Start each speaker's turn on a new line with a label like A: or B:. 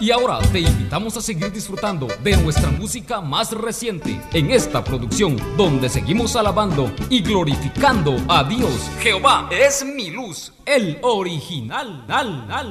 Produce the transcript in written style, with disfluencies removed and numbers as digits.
A: Y ahora te invitamos a seguir disfrutando de nuestra música más reciente en esta producción, donde seguimos alabando y glorificando a Dios. Jehová es mi luz, el original.